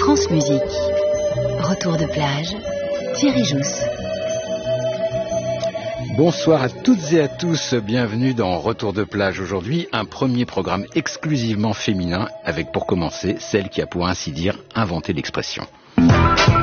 France Musique. Retour de plage, Thierry Jousse. Bonsoir à toutes et à tous, bienvenue dans Retour de plage. Aujourd'hui, un premier programme exclusivement féminin avec pour commencer celle qui a pour ainsi dire inventé l'expression.